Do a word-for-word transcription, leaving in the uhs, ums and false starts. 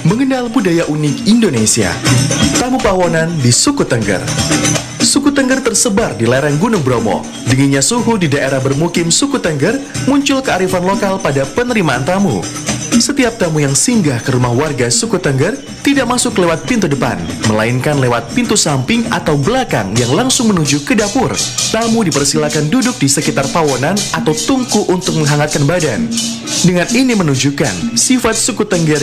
Mengenal budaya unik Indonesia. Tamu Pawonan di suku Tengger. Suku Tengger tersebar di lereng Gunung Bromo. Dinginnya suhu di daerah bermukim suku Tengger, muncul kearifan lokal pada penerimaan tamu. Setiap tamu yang singgah ke rumah warga suku Tengger tidak masuk lewat pintu depan, melainkan lewat pintu samping atau belakang yang langsung menuju ke dapur. Tamu dipersilakan duduk di sekitar pawonan atau tungku untuk menghangatkan badan. Dengan ini menunjukkan sifat suku Tengger